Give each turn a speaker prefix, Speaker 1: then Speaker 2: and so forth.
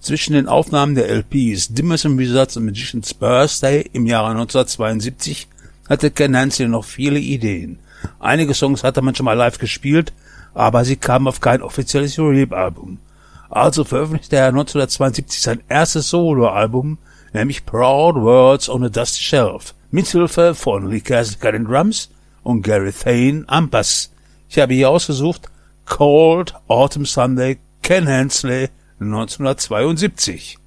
Speaker 1: Zwischen den Aufnahmen der LPs Dimmers and Wizards und Magician's Birthday im Jahre 1972 hatte Ken Hensley noch viele Ideen. Einige Songs hatte man schon mal live gespielt, aber sie kamen auf kein offizielles Release-Album. Also veröffentlichte er 1972 sein erstes Soloalbum, nämlich Proud Words on a Dusty Shelf, mithilfe von Lee Casey an den Drums und Gary Thane am Bass. Ich habe hier ausgesucht Cold Autumn Sunday, Ken Hensley, 1972.